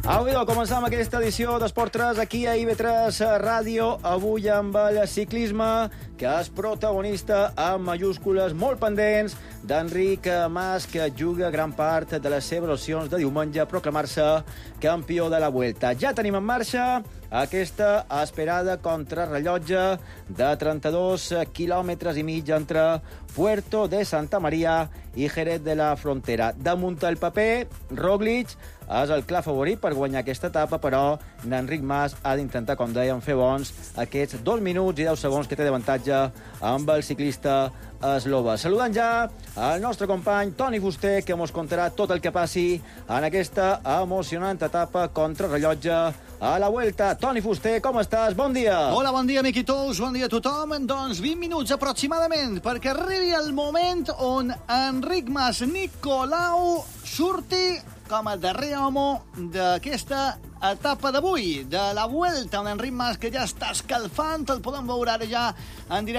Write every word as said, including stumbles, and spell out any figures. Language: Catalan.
Avui començam aquesta edició d'Esport tres aquí a I B tres Ràdio, avui amb el ciclisme, que és protagonista amb majúscules molt pendents d'Enric Mas, que juga gran part de les seves opcions de diumenge a proclamar-se campió de la Vuelta. Ja tenim en marxa aquesta esperada contrarrellotge de trenta-dos quilòmetres i mig entre Puerto de Santa Maria i Jerez de la Frontera. Damunt el paper, Roglic és el clar favorit per guanyar aquesta etapa, però n'Enric Mas ha d'intentar, com dèiem, fer bons aquests dos minuts i deu segons que té d'avantatge amb el ciclista eslova. Saludant ja el nostre company Toni Fuster, que mos contarà tot el que passi en aquesta emocionant etapa contrarrellotge a la Vuelta. Toni Fuster, com estàs? Bon dia. Hola, bon dia, Miquitous, bon dia a tothom. Doncs vint minuts aproximadament perquè arribi el moment on Enric Mas Nicolau surti com a darrer home d'aquesta etapa d'avui, de la Vuelta, on Enric Mas, que ja està escalfant, el podem veure ara ja en directe